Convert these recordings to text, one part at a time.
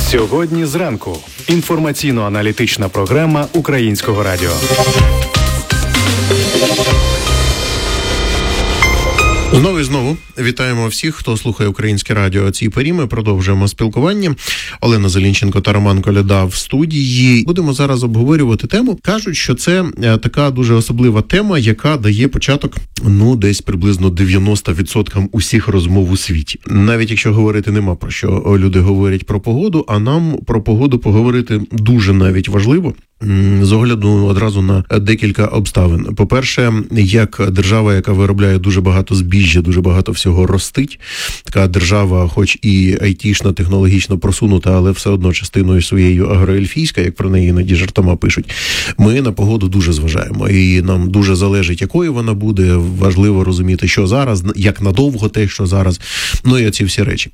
Сьогодні зранку. Інформаційно-аналітична програма Українського радіо. Знову і знову вітаємо всіх, хто слухає Українське радіо о цій порі. Ми продовжуємо спілкування. Олена Зелінченко та Роман Коляда в студії. Будемо зараз обговорювати тему. Кажуть, що це така дуже особлива тема, яка дає початок, десь приблизно 90% усіх розмов у світі. Навіть якщо говорити нема про що, люди говорять про погоду, а нам про погоду поговорити дуже навіть важливо. З огляду одразу на декілька обставин. По-перше, як держава, яка виробляє дуже багато збіжжя, дуже багато всього ростить, така держава, хоч і айтішна, технологічно просунута, але все одно частиною своєю агроельфійська, як про неї іноді жартома пишуть, ми на погоду дуже зважаємо. І нам дуже залежить, якою вона буде, важливо розуміти, що зараз, як надовго те, що зараз, і оці всі речі.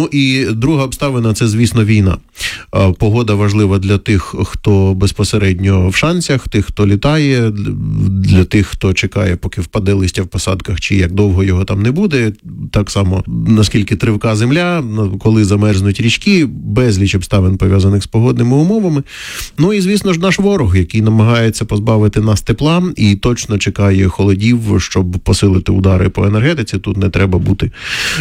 І друга обставина – це, звісно, війна. Погода важлива для тих, хто безпосередньо в шансях, тих, хто літає, для тих, хто чекає, поки впаде листя в посадках, чи як довго його там не буде. Так само, наскільки тривка земля, коли замерзнуть річки, безліч обставин пов'язаних з погодними умовами. І, звісно ж, наш ворог, який намагається позбавити нас тепла і точно чекає холодів, щоб посилити удари по енергетиці. Тут не треба бути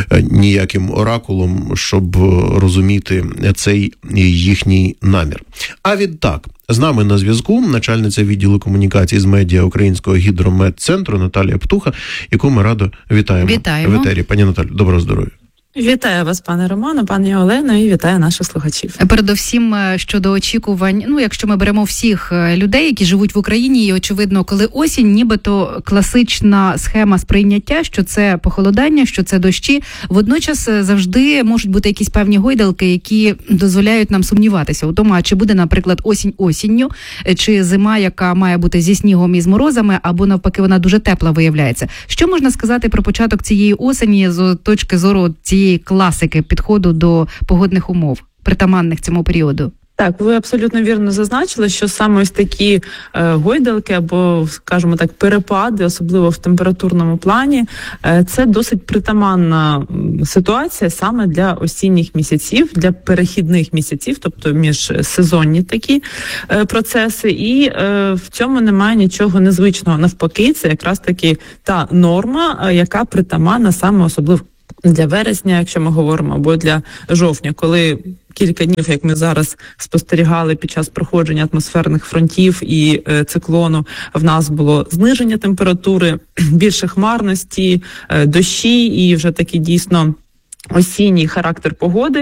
ніяким оракулом, щоб розуміти цей їхній намір. А відтак, з нами на зв'язку начальниця відділу комунікації з медіа Українського гідрометцентру Наталія Птуха, яку ми радо вітаємо. Вітаємо. В етері. Пані Наталю, доброго здоров'я. Вітаю вас, пане Романе, пані Олено, і вітаю наших слухачів. Передовсім щодо очікувань, якщо ми беремо всіх людей, які живуть в Україні, і очевидно, коли осінь, нібито класична схема сприйняття, що це похолодання, що це дощі, водночас завжди можуть бути якісь певні гойдалки, які дозволяють нам сумніватися у тому, чи буде, наприклад, осінь осінню, чи зима, яка має бути зі снігом і з морозами, або навпаки вона дуже тепла виявляється. Що можна сказати про початок цієї осені з точки зору цієї класики підходу до погодних умов, притаманних цьому періоду? Так, ви абсолютно вірно зазначили, що саме ось такі гойдалки або, скажімо так, перепади, особливо в температурному плані, це досить притаманна ситуація саме для осінніх місяців, для перехідних місяців, тобто міжсезонні такі процеси. І в цьому немає нічого незвичного. Навпаки, це якраз таки та норма, яка притаманна саме особливо для вересня, якщо ми говоримо, або для жовтня, коли кілька днів, як ми зараз спостерігали під час проходження атмосферних фронтів і циклону, в нас було зниження температури, більше хмарності, дощі і вже такі дійсно осінній характер погоди,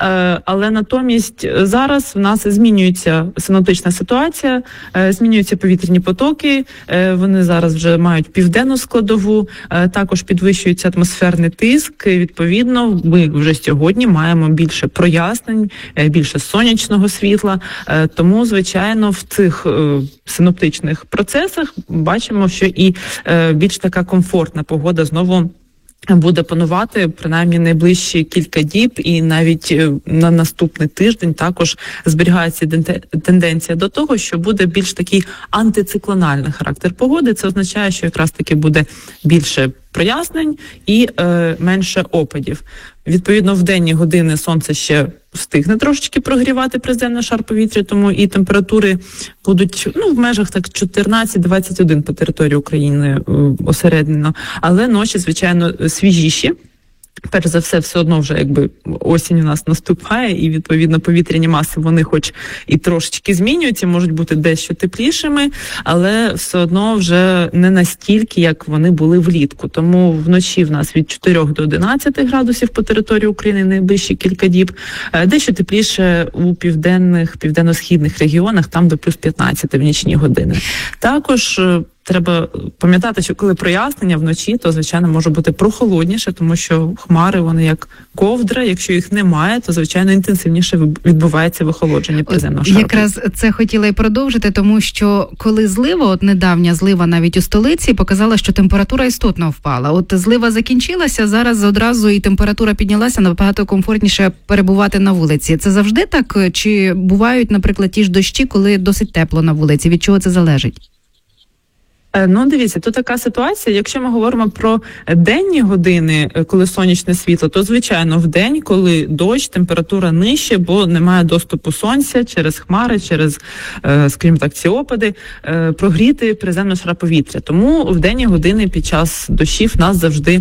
але натомість зараз в нас змінюється синоптична ситуація, змінюються повітряні потоки, вони зараз вже мають південну складову, також підвищується атмосферний тиск, відповідно, ми вже сьогодні маємо більше прояснень, більше сонячного світла, тому, звичайно, в цих синоптичних процесах бачимо, що і більш така комфортна погода знову буде панувати, принаймні, найближчі кілька діб, і навіть на наступний тиждень також зберігається тенденція до того, що буде більш такий антициклональний характер погоди. Це означає, що якраз таки буде більше прояснень і менше опадів. Відповідно, в денні години сонце ще встигне трошечки прогрівати приземний шар повітря, тому і температури будуть в межах так 14-21 по території України осереднено, але ночі, звичайно, свіжіші. Перш за все одно вже осінь у нас наступає, і відповідно повітряні маси, вони хоч і трошечки змінюються, можуть бути дещо теплішими, але все одно вже не настільки, як вони були влітку. Тому вночі в нас від 4 до 11 градусів по території України найближчі кілька діб, дещо тепліше у південно-східних регіонах, там до плюс 15 в нічні години. Також треба пам'ятати, що коли прояснення вночі, то, звичайно, може бути прохолодніше, тому що хмари, вони як ковдра, якщо їх немає, то, звичайно, інтенсивніше відбувається вихолодження приземного шару. Якраз це хотіла і продовжити, тому що коли злива, недавня злива навіть у столиці, показала, що температура істотно впала. Злива закінчилася, зараз одразу і температура піднялася, набагато комфортніше перебувати на вулиці. Це завжди так? Чи бувають, наприклад, ті ж дощі, коли досить тепло на вулиці? Від чого це залежить? Дивіться, тут така ситуація, якщо ми говоримо про денні години, коли сонячне світло, то, звичайно, в день, коли дощ, температура нижче, бо немає доступу сонця через хмари, через, скажімо так, ці опади, прогріти приземний шар повітря. Тому в денні години під час дощів нас завжди,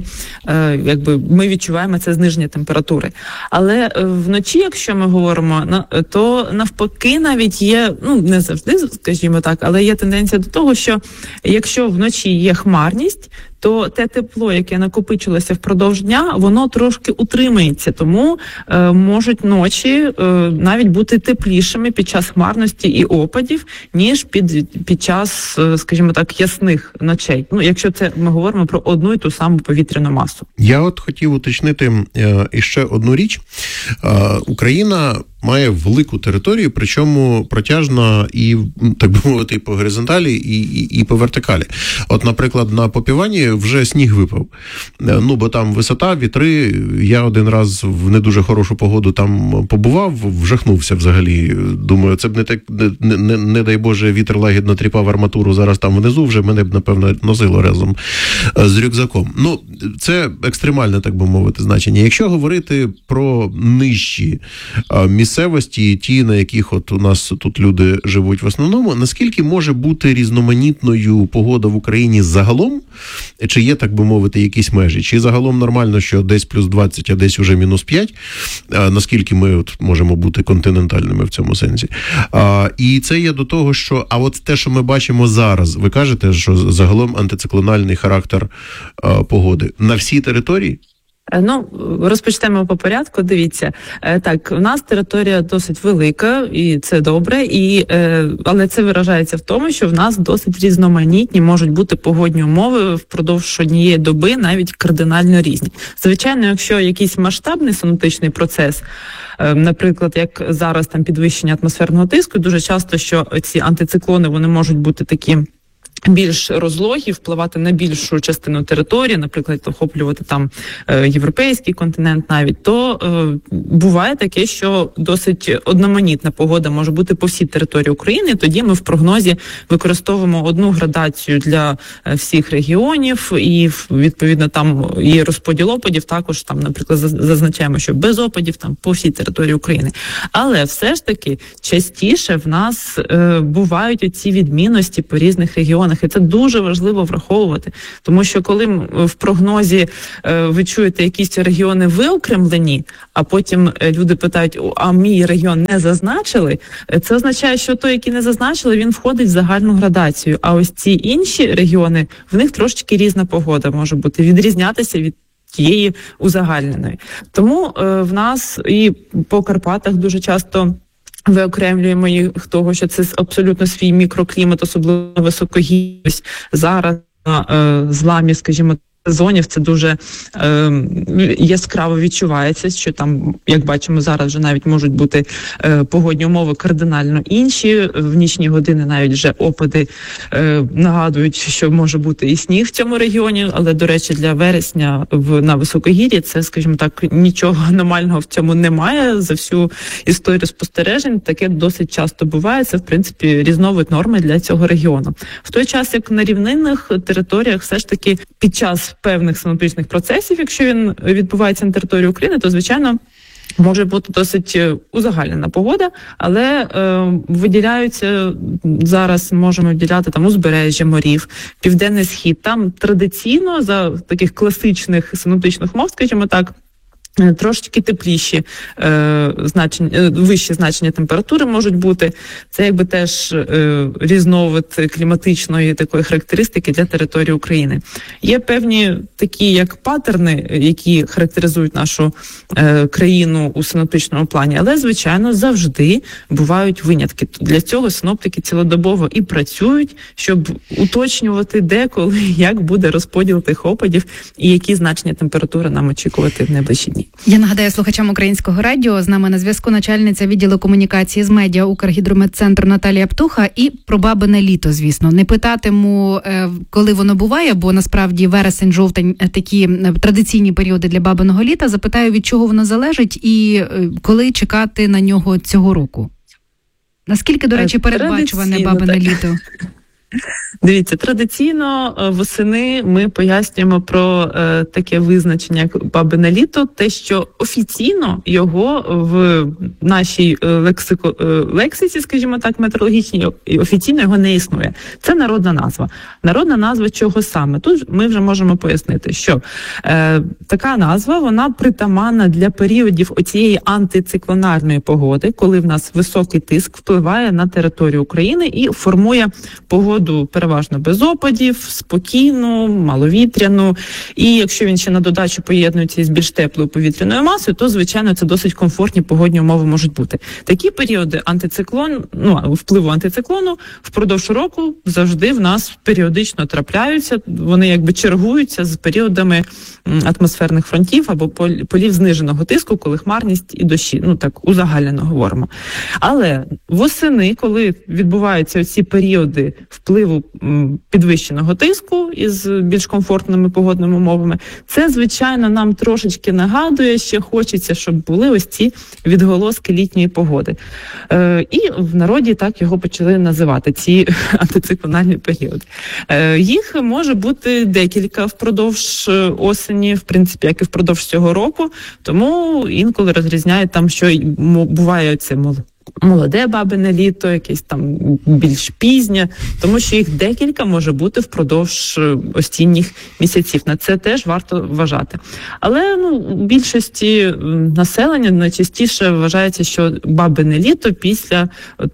ми відчуваємо це зниження температури. Але вночі, якщо ми говоримо, то навпаки навіть є, не завжди, скажімо так, але є тенденція до того, що якщо вночі є хмарність, то те тепло, яке накопичилося впродовж дня, воно трошки утримається, тому можуть ночі навіть бути теплішими під час хмарності і опадів, ніж під час, скажімо так, ясних ночей. Якщо це ми говоримо про одну і ту саму повітряну масу. Я от хотів уточнити іще одну річ. Україна має велику територію, причому протяжна і, так би мовити, і по горизонталі, і по вертикалі. От, наприклад, на Попівані вже сніг випав. Бо там висота, вітри. Я один раз в не дуже хорошу погоду там побував, вжахнувся взагалі. Думаю, це б не дай Боже, вітер лагідно тріпав арматуру зараз там внизу, вже мене б, напевно, носило разом з рюкзаком. Це екстремальне, так би мовити, значення. Якщо говорити про нижчі місцевості, ті, на яких от у нас тут люди живуть в основному, наскільки може бути різноманітною погода в Україні загалом? Чи є, так би мовити, якісь межі? Чи загалом нормально, що десь плюс 20, а десь уже мінус 5? Наскільки ми от можемо бути континентальними в цьому сенсі? І це є до того, що... А от те, що ми бачимо зараз, ви кажете, що загалом антициклональний характер погоди на всій території? Розпочнемо по порядку. Дивіться, так, у нас територія досить велика, і це добре, але це виражається в тому, що в нас досить різноманітні можуть бути погодні умови впродовж однієї доби, навіть кардинально різні. Звичайно, якщо якийсь масштабний синоптичний процес, наприклад, як зараз там підвищення атмосферного тиску, дуже часто, що ці антициклони, вони можуть бути такі більш розлогі, впливати на більшу частину території, наприклад, охоплювати там європейський континент навіть, то буває таке, що досить одноманітна погода може бути по всій території України. Тоді ми в прогнозі використовуємо одну градацію для всіх регіонів і, відповідно, там є розподіл опадів, також там, наприклад, зазначаємо, що без опадів там по всій території України. Але все ж таки частіше в нас бувають оці відмінності по різних регіонах. І це дуже важливо враховувати, тому що коли в прогнозі ви чуєте якісь регіони виокремлені, а потім люди питають, а мій регіон не зазначили, це означає, що той, який не зазначили, він входить в загальну градацію. А ось ці інші регіони, в них трошечки різна погода може бути, відрізнятися від тієї узагальненої. Тому в нас і по Карпатах дуже часто виокремлюємо їх того, що це абсолютно свій мікроклімат, особливо високогірність. Зараз на зламі, скажімо, сезонів це дуже яскраво відчувається, що там, як бачимо, зараз вже навіть можуть бути погодні умови кардинально інші. В нічні години навіть вже опади нагадують, що може бути і сніг в цьому регіоні, але, до речі, для вересня на високогір'ї це, скажімо так, нічого аномального в цьому немає. За всю історію спостережень таке досить часто буває. Це, в принципі, різновид норми для цього регіону. В той час, як на рівнинних територіях все ж таки під час певних синоптичних процесів, якщо він відбувається на території України, то, звичайно, може бути досить узагальнена погода, але виділяються, зараз можемо виділяти там узбережжя морів, південний схід. Там традиційно за таких класичних синоптичних умов, скажімо так, трошечки тепліші вищі значення температури можуть бути. Це якби теж різновид кліматичної такої характеристики для території України. Є певні такі як паттерни, які характеризують нашу країну у синоптичному плані, але, звичайно, завжди бувають винятки. Для цього синоптики цілодобово і працюють, щоб уточнювати де, коли, як буде розподіл тих опадів і які значення температури нам очікувати в найближчі дні. Я нагадаю слухачам Українського радіо, з нами на зв'язку начальниця відділу комунікації з медіа Укргідрометцентру Наталія Птуха. І про бабине літо, звісно. Не питатиму, коли воно буває, бо насправді вересень, жовтень – такі традиційні періоди для бабиного літа. Запитаю, від чого воно залежить і коли чекати на нього цього року. Наскільки, до речі, передбачуване бабине літо? Дивіться, традиційно восени ми пояснюємо про таке визначення, як бабине літо, те, що офіційно його в нашій лексиці, скажімо так, метеорологічній, офіційно його не існує. Це народна назва. Народна назва чого саме? Тут ми вже можемо пояснити, що така назва, вона притаманна для періодів оцієї антициклонарної погоди, коли в нас високий тиск впливає на територію України і формує погоду переважно без опадів, спокійну, маловітряну. І якщо він ще на додачу поєднується із більш теплою повітряною масою, то, звичайно, це досить комфортні погодні умови можуть бути. Такі періоди впливу антициклону впродовж року завжди в нас періодично трапляються. Вони якби чергуються з періодами атмосферних фронтів або полів зниженого тиску, коли хмарність і дощі. Так узагальнено говоримо. Але восени, коли відбуваються ці періоди впливу підвищеного тиску із більш комфортними погодними умовами, це, звичайно, нам трошечки нагадує, що хочеться, щоб були ось ці відголоски літньої погоди. І в народі так його почали називати, ці антициклональні періоди. Їх може бути декілька впродовж осені, в принципі, як і впродовж цього року, тому інколи розрізняють там, що буває це молоде бабине літо, якесь там більш пізнє, тому що їх декілька може бути впродовж осінніх місяців. На це теж варто вважати. Але в більшості населення найчастіше вважається, що бабине літо після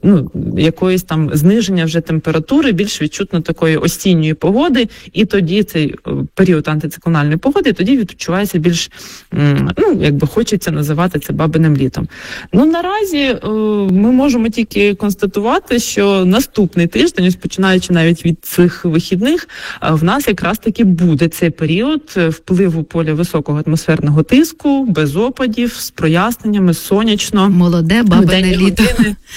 якоїсь там зниження вже температури, більш відчутно такої осінньої погоди, і тоді цей період антициклональної погоди, тоді відчувається більш, хочеться називати це бабиним літом. Наразі ми можемо тільки констатувати, що наступний тиждень, починаючи навіть від цих вихідних, в нас якраз таки буде цей період впливу поля високого атмосферного тиску, без опадів, з проясненнями, сонячно. Молоде бабине літо.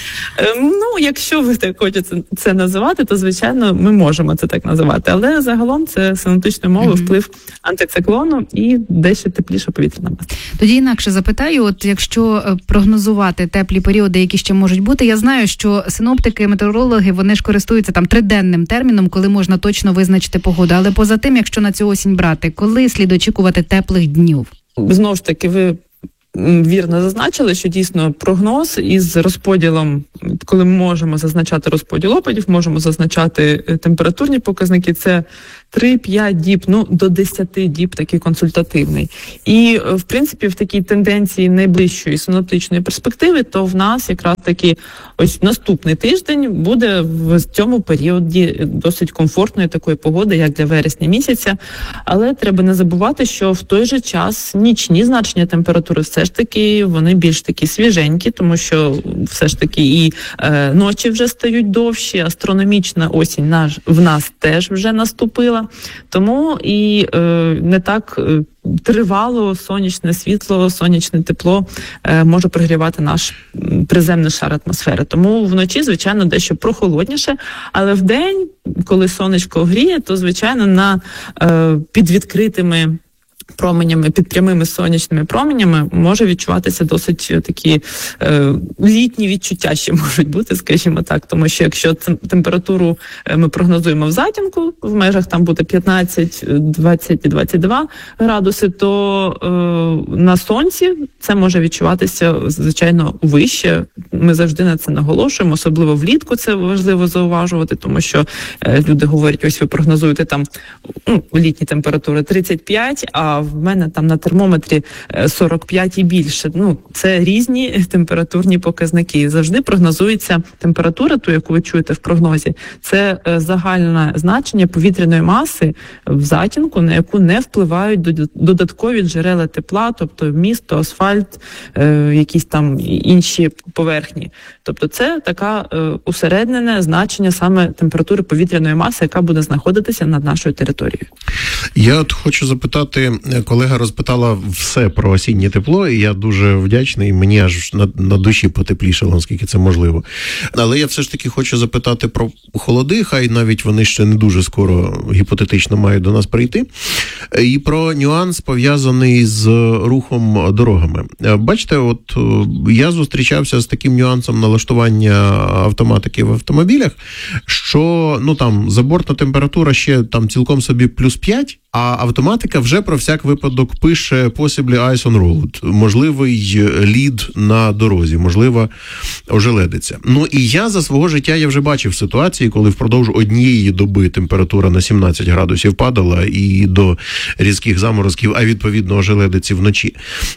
Якщо ви так хочете це називати, то, звичайно, ми можемо це так називати. Але загалом це синоптичною мовою вплив антициклону і дещо тепліша повітряна маса. Тоді інакше запитаю, якщо прогнозувати теплі періоди, які ще можуть бути, я знаю, що синоптики, метеорологи, вони ж користуються там 3-денним терміном, коли можна точно визначити погоду. Але поза тим, якщо на цю осінь брати, коли слід очікувати теплих днів? Знову ж таки, ви вірно зазначили, що дійсно прогноз із розподілом, коли ми можемо зазначати розподіл опадів, можемо зазначати температурні показники, це 3-5 діб, до 10 діб такий консультативний. І, в принципі, в такій тенденції найближчої синоптичної перспективи, то в нас якраз таки ось наступний тиждень буде в цьому періоді досить комфортної такої погоди, як для вересня місяця. Але треба не забувати, що в той же час нічні значення температури все ж таки, вони більш такі свіженькі, тому що все ж таки і ночі вже стають довші, астрономічна осінь в нас теж вже наступила. Тому і не так тривало сонячне світло, сонячне тепло може прогрівати наш приземний шар атмосфери. Тому вночі, звичайно, дещо прохолодніше, але вдень, коли сонечко гріє, то, звичайно, під відкритими променями, під прямими сонячними променями може відчуватися досить такі літні відчуття ще можуть бути, скажімо так. Тому що якщо температуру ми прогнозуємо в затінку, в межах там буде 15, 20 і 22 градуси, то на сонці це може відчуватися, звичайно, вище. Ми завжди на це наголошуємо, особливо влітку це важливо зауважувати, тому що люди говорять, ось ви прогнозуєте там літні температури 35, а в мене там на термометрі 45 і більше. Це різні температурні показники. Завжди прогнозується температура, ту, яку ви чуєте в прогнозі, це загальне значення повітряної маси в затінку, на яку не впливають додаткові джерела тепла, тобто місто, асфальт, якісь там інші поверхні. Тобто це таке усереднене значення саме температури повітряної маси, яка буде знаходитися над нашою територією. Я хочу запитати, колега розпитала все про осіннє тепло, і я дуже вдячний, мені аж на душі потеплішало, наскільки це можливо. Але я все ж таки хочу запитати про холоди, хай навіть вони ще не дуже скоро гіпотетично мають до нас прийти, і про нюанс, пов'язаний з рухом дорогами. Бачите, от я зустрічався з з таким нюансом налаштування автоматики в автомобілях, що, там, забортна температура ще там цілком собі плюс 5, а автоматика вже про всяк випадок пише possibly ice on road, можливий лід на дорозі, можливо, ожеледиця. І я за свого життя я вже бачив ситуації, коли впродовж однієї доби температура на 17 градусів падала і до різких заморозків, а відповідно ожеледиці вночі.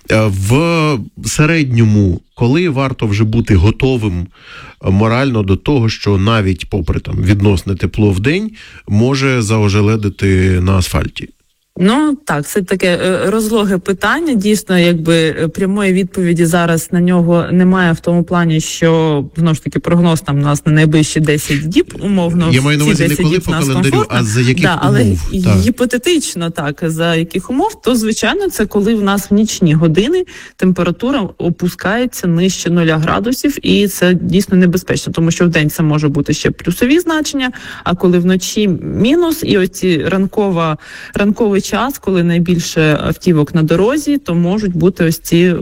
В середньому, коли варто вже бути готовим морально до того, що навіть попри відносне тепло в день може заожеледити на асфальті? Так, це таке розлоге питання. Дійсно, прямої відповіді зараз на нього немає в тому плані, що, знову ж таки, прогноз у нас на найближчі 10 діб, умовно. Я маю на увазі не коли по календарю, а за яких умов. Але гіпотетично, за яких умов, то, звичайно, це коли в нас в нічні години температура опускається нижче 0 градусів, і це дійсно небезпечно, тому що в день це може бути ще плюсові значення, а коли вночі мінус, і оці ранковий час, коли найбільше автівок на дорозі, то можуть бути ось ці,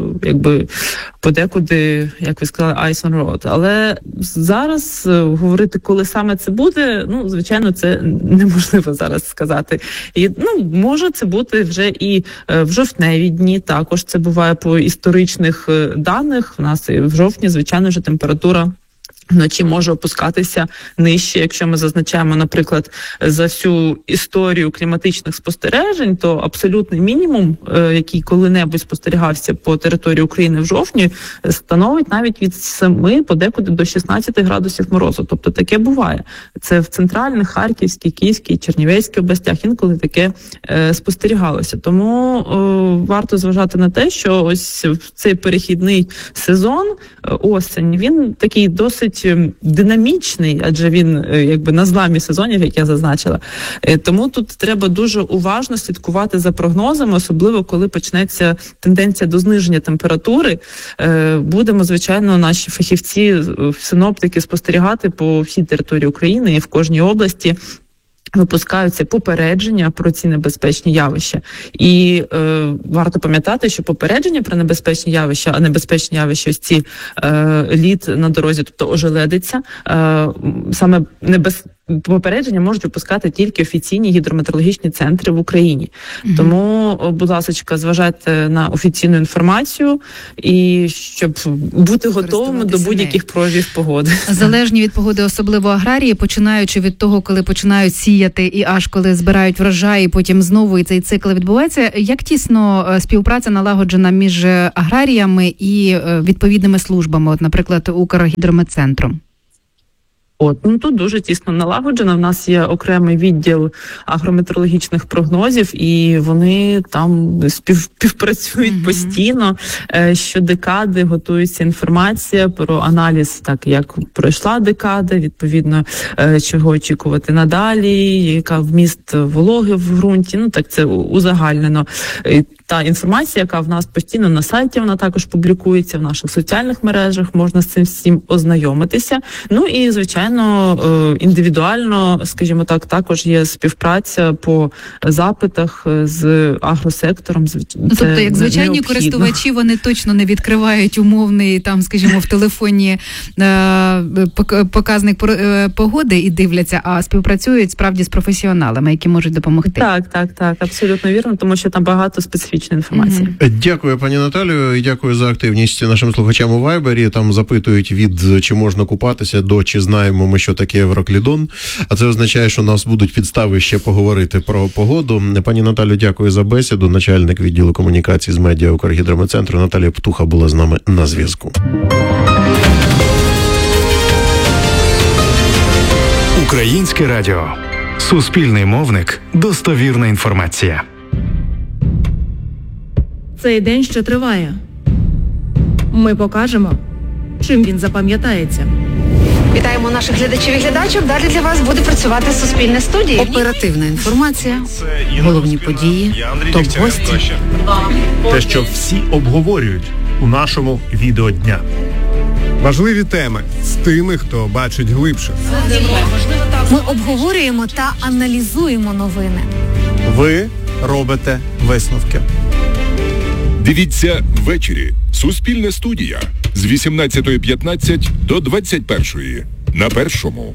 подекуди, як ви сказали, ice on road. Але зараз говорити, коли саме це буде, звичайно, це неможливо зараз сказати. І, може це бути вже і в жовтневі дні, також це буває по історичних даних. У нас і в жовтні, звичайно, вже температура вночі може опускатися нижче. Якщо ми зазначаємо, наприклад, за всю історію кліматичних спостережень, то абсолютний мінімум, який коли-небудь спостерігався по території України в жовтні, становить навіть від 7 подекуди до 16 градусів морозу. Тобто таке буває. Це в центральних, Харківській, Київській, Чернівецькій областях інколи таке спостерігалося. Тому варто зважати на те, що ось в цей перехідний сезон, осень, він такий досить динамічний, адже він на зламі сезонів, як я зазначила. Тому тут треба дуже уважно слідкувати за прогнозами, особливо коли почнеться тенденція до зниження температури. Будемо, звичайно, наші фахівці, синоптики спостерігати по всій території України і в кожній області. Випускаються попередження про ці небезпечні явища. І варто пам'ятати, що попередження про небезпечні явища, а небезпечні явища ось ці лід на дорозі, тобто ожеледиця, саме попередження можуть випускати тільки офіційні гідрометеорологічні центри в Україні. Тому, будь ласка, зважайте на офіційну інформацію і щоб бути готовими до будь-яких проявів погоди. Залежні від погоди, особливо аграрії, починаючи від того, коли починають сіяти і аж коли збирають врожай, і потім знову і цей цикл відбувається. Як тісно співпраця налагоджена між аграріями і відповідними службами, наприклад, Укргідрометцентром? Тут дуже тісно налагоджено. В нас є окремий відділ агрометеорологічних прогнозів, і вони там співпрацюють постійно. Щодекади готується інформація про аналіз, так як пройшла декада, відповідно, чого очікувати надалі, яка вміст вологи в ґрунті. Так це узагальнено. Та інформація, яка в нас постійно на сайті, вона також публікується в наших соціальних мережах, можна з цим всім ознайомитися. І, звичайно, індивідуально, скажімо так, також є співпраця по запитах з агросектором. Тобто, як звичайні користувачі, вони точно не відкривають умовний, скажімо, в телефоні показник погоди і дивляться, а співпрацюють справді з професіоналами, які можуть допомогти. Так, абсолютно вірно, тому що там багато специфічної інформації. Дякую, пані Наталію, і дякую за активність нашим слухачам у Вайбері. Там запитують від чи можна купатися до чи знаємо ми, що таке Евроклідон. А це означає, що у нас будуть підстави ще поговорити про погоду. Пані Наталю, дякую за бесіду. Начальник відділу комунікації з медіа Укргідрометцентру Наталія Птуха була з нами на зв'язку. Українське радіо. Суспільний мовник. Достовірна інформація. Цей день ще триває. Ми покажемо, чим він запам'ятається. Вітаємо наших глядачів і глядачок. Далі для вас буде працювати Суспільне студія. Оперативна інформація, головні події, топ-гості. Те, що всі обговорюють у нашому відео дня. Важливі теми з тими, хто бачить глибше. Ми обговорюємо та аналізуємо новини. Ви робите висновки. Дивіться ввечері. Суспільна студія з 18:15 до 21:00 на Першому.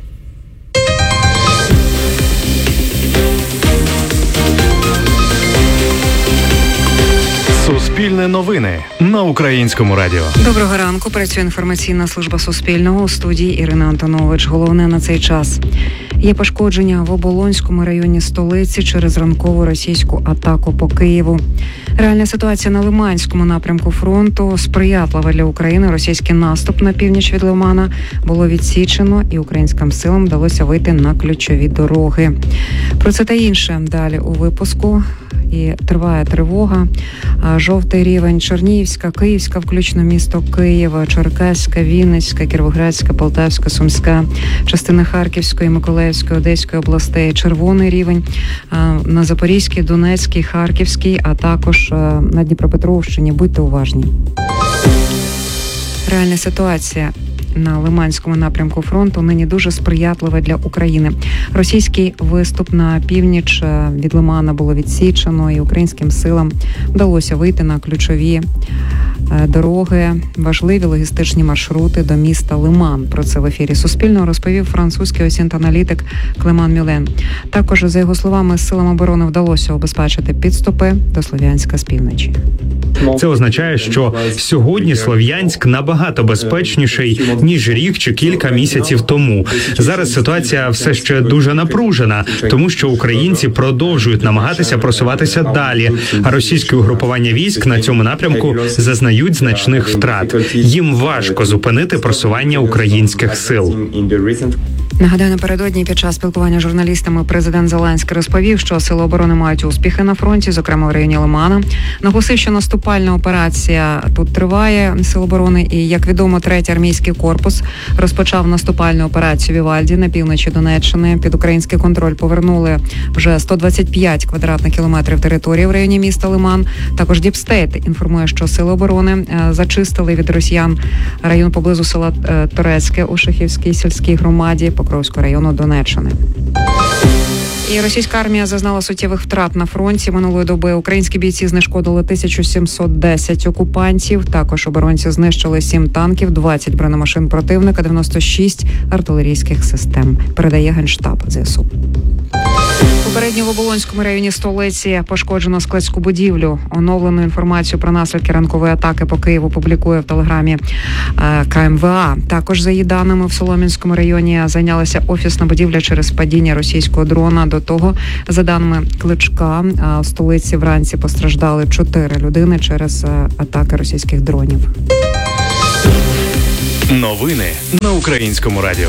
Суспільне новини на Українському радіо. Доброго ранку. Працює інформаційна служба Суспільного. У студії Ірина Антонович. Головне на цей час. Є пошкодження в Оболонському районі столиці через ранкову російську атаку по Києву. Реальна ситуація на Лиманському напрямку фронту. Сприятлива для України. Російський наступ на північ від Лимана було відсічено, і українським силам вдалося вийти на ключові дороги. Про це та інше далі у випуску. І триває тривога. Жовтий рівень: Чернігівська, Київська, включно місто Києва, Черкаська, Вінницька, Кіровоградська, Полтавська, Сумська, частина Харківської, Миколаївської, Одеської областей. Червоний рівень на Запорізькій, Донецькій, Харківській, а також на Дніпропетровщині. Будьте уважні. Реальна ситуація на Лиманському напрямку фронту нині дуже сприятлива для України. Російський виступ на північ від Лимана було відсічено, і українським силам вдалося вийти на ключові дороги, важливі логістичні маршрути до міста Лиман. Про це в ефірі Суспільного розповів французький осінт-аналітик Клеман Мюлен. Також, за його словами, силам оборони вдалося обезпечити підступи до Слов'янська з півночі. Це означає, що сьогодні Слов'янськ набагато безпечніший, ніж рік чи кілька місяців тому. Зараз ситуація все ще дуже напружена, тому що українці продовжують намагатися просуватися далі, а російські угрупування військ на цьому напрямку зазнають значних втрат. Їм важко зупинити просування українських сил. Нагадаю, напередодні під час спілкування з журналістами президент Зеленський розповів, що сили оборони мають успіхи на фронті, зокрема в районі Лимана. Наголосив, що наступальна операція тут триває сил оборони, і, як відомо, 3-й армійський корпус розпочав наступальну операцію в Івальді на півночі Донеччини. Під український контроль повернули вже 125 квадратних кілометрів території в районі міста Лиман. Також Діпстейт інформує, що сили оборони зачистили від росіян район поблизу села Торецьке у Шахівській сільській громаді Покровського району Донеччини. І російська армія зазнала суттєвих втрат на фронті. Минулої доби українські бійці знешкодили 1710 окупантів. Також оборонці знищили 7 танків, 20 бронемашин противника, 96 артилерійських систем. Передає Генштаб ЗСУ. Попередньо в Оболонському районі столиці пошкоджено складську будівлю. Оновлену інформацію про наслідки ранкової атаки по Києву публікує в телеграмі КМВА. Також, за її даними, в Солом'янському районі зайнялася офісна будівля через падіння російського дрона. До того, за даними Кличка, в столиці вранці постраждали 4 людини через атаки російських дронів. Новини на Українському радіо.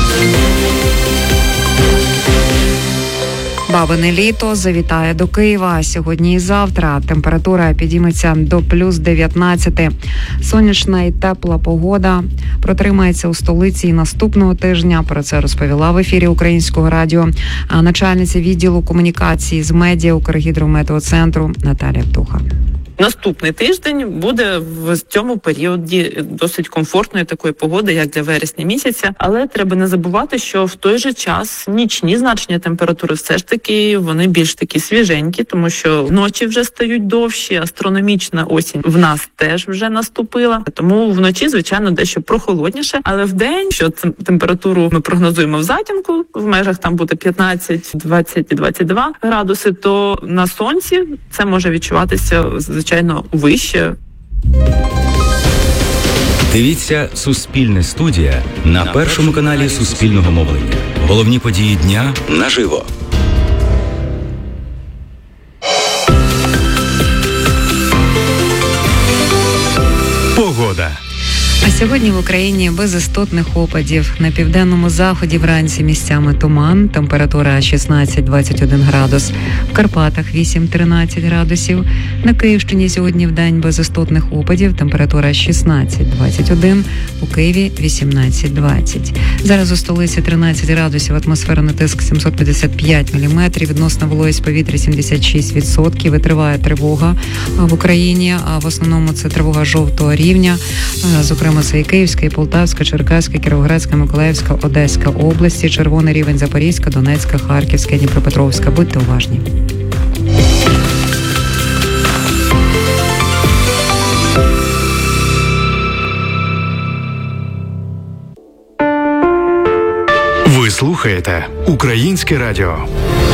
Бабине літо завітає до Києва сьогодні і завтра. Температура підійметься до плюс 19. Сонячна і тепла погода протримається у столиці і наступного тижня. Про це розповіла в ефірі Українського радіо начальниця відділу комунікації з медіа Укргідрометеоцентру Наталія Птуха. Наступний тиждень буде в цьому періоді досить комфортної такої погоди, як для вересня місяця. Але треба не забувати, що в той же час нічні значення температури все ж таки вони більш такі свіженькі, тому що ночі вже стають довші, астрономічна осінь в нас теж вже наступила. Тому вночі, звичайно, дещо прохолодніше, але вдень, що температуру ми прогнозуємо в затінку, в межах там буде 15, 20 і 22 градуси, то на сонці це може відчуватися звичайно вище. Дивіться «Суспільне студія» на Першому каналі Суспільного мовлення. Головні події дня наживо. Погода. А сьогодні в Україні без істотних опадів. На південному заході вранці місцями туман, температура 16-21 градус. В Карпатах 8-13 градусів. На Київщині сьогодні вдень без істотних опадів, температура 16-21, у Києві 18-20. Зараз у столиці 13 градусів, атмосферний тиск 755 міліметрів, відносна вологість повітря 76%, і триває тривога в Україні, а в основному це тривога жовтого рівня, зокрема це і Київська, і Полтавська, Черкаська, Кіровоградська, Миколаївська, Одеська області, червоний рівень Запорізька, Донецька, Харківська, Дніпропетровська. Будьте уважні. слухаєте Українське радіо.